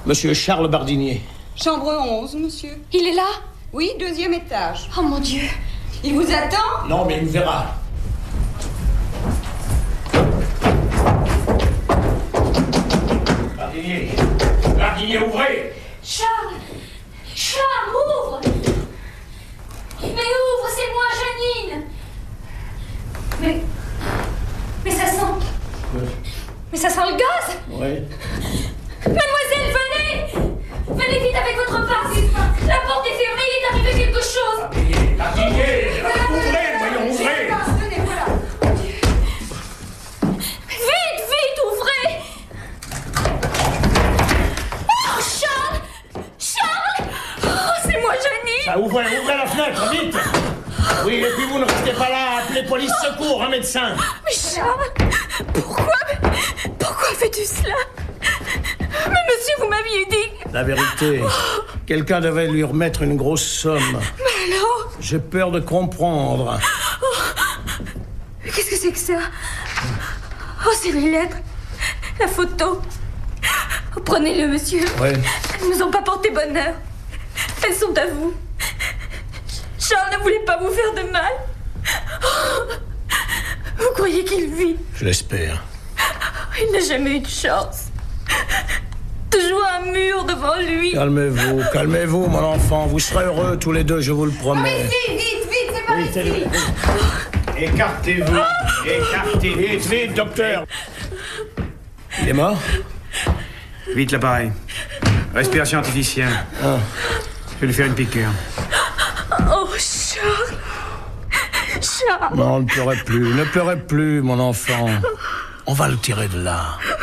Monsieur Charles Bardinier. Chambre 11, monsieur. Il est là? Oui, 2e étage. Oh mon Dieu. Il vous attend? Non, mais il me verra. Bardinier. Bardinier, ouvrez! Charles! Charles, ouvre! Mais ouvre, c'est moi, Janine! Mais ça sent... Mais ça sent le gaz! Oui. Mademoiselle, venez! Venez vite avec votre passe! La porte est fermée, il est arrivé quelque chose! Bardinier! Ouvrez, voyons, ouvrez! Tenez, voilà. Vite, vite, ouvrez! Oh, Charles! Charles! Oh, c'est moi, Janine! Ah, ouvrez la fenêtre, vite! Oui, et puis vous ne restez pas là, appelez police secours, un médecin! Mais Charles! Pourquoi fais-tu cela? Mais monsieur, vous m'aviez dit... La vérité, quelqu'un devait lui remettre une grosse somme. Mais alors? J'ai peur de comprendre. Qu'est-ce que c'est que ça? Oh, c'est les lettres. La photo. Oh, prenez-le, monsieur. Oui. Elles ne nous ont pas porté bonheur. Elles sont à vous. Charles ne voulait pas vous faire de mal. Oh, vous croyez qu'il vit? Je l'espère. Il n'a jamais eu de chance. Toujours un mur devant lui. Calmez-vous, mon enfant. Vous serez heureux tous les deux, je vous le promets. Vite, c'est par ici. Écartez-vous. Écartez-vous. Vite, docteur. Il est mort? Vite l'appareil. Respiration artificielle. Ah. Je vais lui faire une piqûre. Oh, Charles. Charles. Non, ne pleurez plus, mon enfant. On va le tirer de là.